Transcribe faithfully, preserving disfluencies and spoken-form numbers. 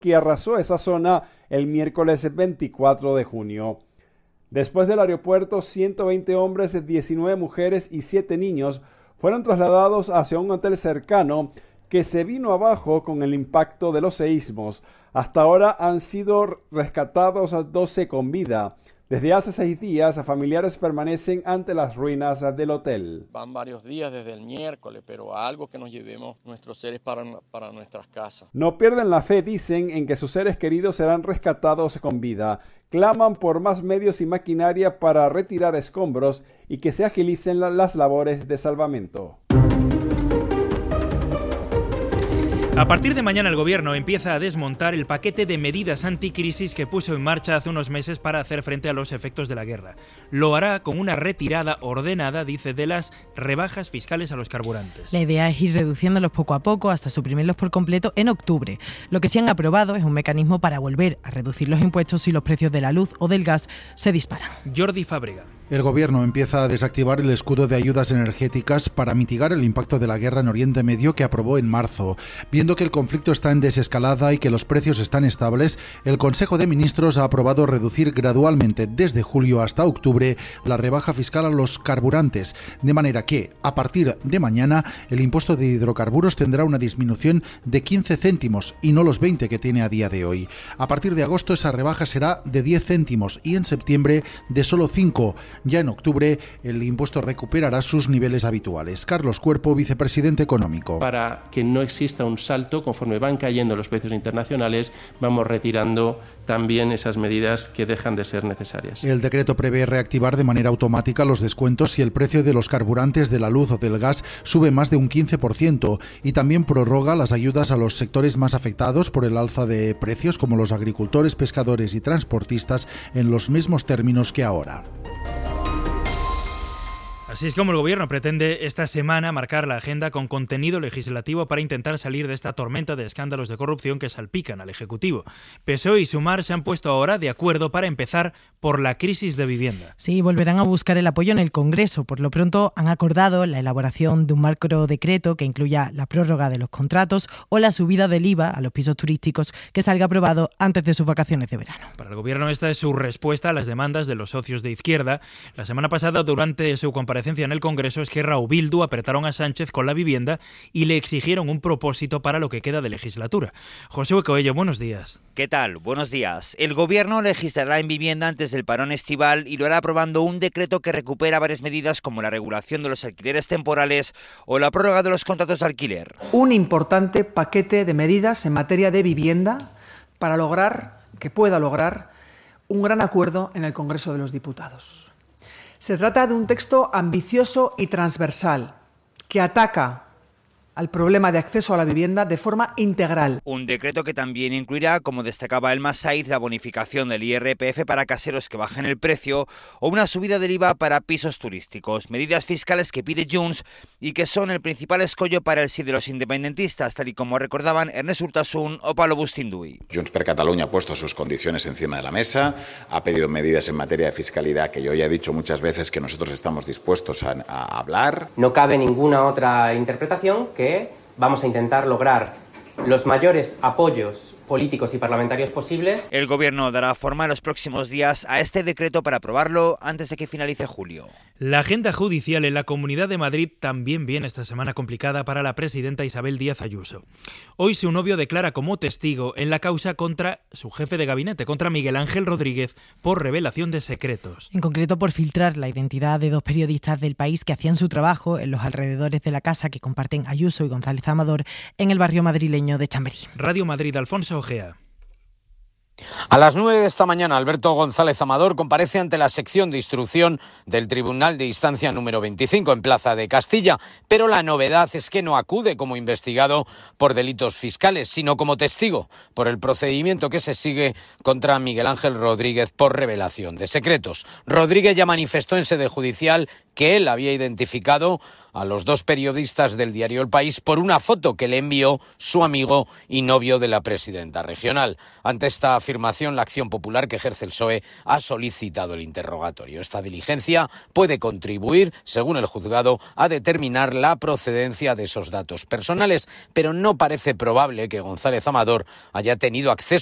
que arrasó esa zona el miércoles veinticuatro de junio. Después del aeropuerto, ciento veinte hombres, diecinueve mujeres y siete niños fueron trasladados hacia un hotel cercano que se vino abajo con el impacto de los seísmos. Hasta ahora han sido rescatados doce con vida. Desde hace seis días, familiares permanecen ante las ruinas del hotel. Van varios días desde el miércoles, pero a algo que nos llevemos nuestros seres para, para nuestras casas. No pierden la fe, dicen, en que sus seres queridos serán rescatados con vida. Claman por más medios y maquinaria para retirar escombros y que se agilicen las labores de salvamento. A partir de mañana el Gobierno empieza a desmontar el paquete de medidas anticrisis que puso en marcha hace unos meses para hacer frente a los efectos de la guerra. Lo hará con una retirada ordenada, dice, de las rebajas fiscales a los carburantes. La idea es ir reduciéndolos poco a poco hasta suprimirlos por completo en octubre. Lo que sí han aprobado es un mecanismo para volver a reducir los impuestos si los precios de la luz o del gas se disparan. Jordi Fábrega. El Gobierno empieza a desactivar el escudo de ayudas energéticas para mitigar el impacto de la guerra en Oriente Medio que aprobó en marzo. Viendo que el conflicto está en desescalada y que los precios están estables, el Consejo de Ministros ha aprobado reducir gradualmente desde julio hasta octubre la rebaja fiscal a los carburantes, de manera que, a partir de mañana, el impuesto de hidrocarburos tendrá una disminución de quince céntimos y no los veinte que tiene a día de hoy. A partir de agosto esa rebaja será de diez céntimos y en septiembre de solo cinco. Ya en octubre el impuesto recuperará sus niveles habituales. Carlos Cuerpo, vicepresidente económico. Para que no exista un salto, conforme van cayendo los precios internacionales, vamos retirando también esas medidas que dejan de ser necesarias. El decreto prevé reactivar de manera automática los descuentos si el precio de los carburantes, de la luz o del gas sube más de un quince por ciento y también prorroga las ayudas a los sectores más afectados por el alza de precios, como los agricultores, pescadores y transportistas, en los mismos términos que ahora. Así es como el Gobierno pretende esta semana marcar la agenda con contenido legislativo para intentar salir de esta tormenta de escándalos de corrupción que salpican al Ejecutivo. P S O E y Sumar se han puesto ahora de acuerdo para empezar por la crisis de vivienda. Sí, volverán a buscar el apoyo en el Congreso. Por lo pronto han acordado la elaboración de un macro decreto que incluya la prórroga de los contratos o la subida del I V A a los pisos turísticos que salga aprobado antes de sus vacaciones de verano. Para el Gobierno esta es su respuesta a las demandas de los socios de izquierda. La semana pasada, durante su comparecencia en el Congreso, Esquerra o Bildu apretaron a Sánchez con la vivienda y le exigieron un propósito para lo que queda de legislatura. José Coello, buenos días. ¿Qué tal? Buenos días. El Gobierno legislará en vivienda antes del parón estival y lo hará aprobando un decreto que recupera varias medidas como la regulación de los alquileres temporales o la prórroga de los contratos de alquiler. Un importante paquete de medidas en materia de vivienda para lograr, que pueda lograr, un gran acuerdo en el Congreso de los Diputados. Se trata de un texto ambicioso y transversal que ataca al problema de acceso a la vivienda de forma integral. Un decreto que también incluirá, como destacaba Elma Saiz, la bonificación del I R P F para caseros que bajen el precio o una subida del I V A para pisos turísticos. Medidas fiscales que pide Junts y que son el principal escollo para el sí de los independentistas, tal y como recordaban Ernest Urtasun o Pablo Bustinduy. Junts per Catalunya ha puesto sus condiciones encima de la mesa, ha pedido medidas en materia de fiscalidad que yo ya he dicho muchas veces que nosotros estamos dispuestos a, a hablar. No cabe ninguna otra interpretación que que vamos a intentar lograr los mayores apoyos políticos y parlamentarios posibles. El Gobierno dará forma en los próximos días a este decreto para aprobarlo antes de que finalice julio. La agenda judicial en la Comunidad de Madrid también viene esta semana complicada para la presidenta Isabel Díaz Ayuso. Hoy su novio declara como testigo en la causa contra su jefe de gabinete, contra Miguel Ángel Rodríguez, por revelación de secretos. En concreto por filtrar la identidad de dos periodistas del País que hacían su trabajo en los alrededores de la casa que comparten Ayuso y González Amador en el barrio madrileño de Chamberí. Radio Madrid, Alfonso Ojea. A las nueve de esta mañana, Alberto González Amador comparece ante la sección de instrucción del Tribunal de Instancia número veinticinco en Plaza de Castilla, pero la novedad es que no acude como investigado por delitos fiscales, sino como testigo por el procedimiento que se sigue contra Miguel Ángel Rodríguez por revelación de secretos. Rodríguez ya manifestó en sede judicial que él había identificado a los dos periodistas del diario El País por una foto que le envió su amigo y novio de la presidenta regional. Ante esta afirmación, continuación, la acción popular que ejerce el P S O E ha solicitado el interrogatorio. Esta diligencia puede contribuir, según el juzgado, a determinar la procedencia de esos datos personales, pero no parece probable que González Amador haya tenido acceso